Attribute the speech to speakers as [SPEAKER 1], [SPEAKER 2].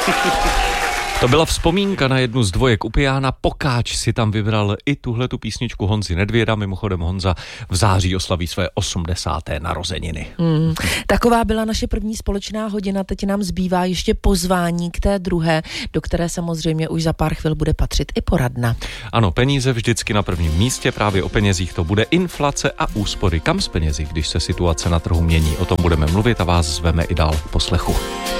[SPEAKER 1] To byla vzpomínka na jednu z dvojek u piana. Pokáč si tam vybral i tuhletu písničku Honzy Nedvěda. Mimochodem Honza v září oslaví své 80. narozeniny.
[SPEAKER 2] Taková byla naše první společná hodina. Teď nám zbývá ještě pozvání k té druhé, do které samozřejmě už za pár chvil bude patřit i poradna.
[SPEAKER 1] Ano, peníze vždycky na prvním místě. Právě o penězích to bude inflace a úspory. Kam s penězi, když se situace na trhu mění? O tom budeme mluvit a vás zveme i dál k poslechu.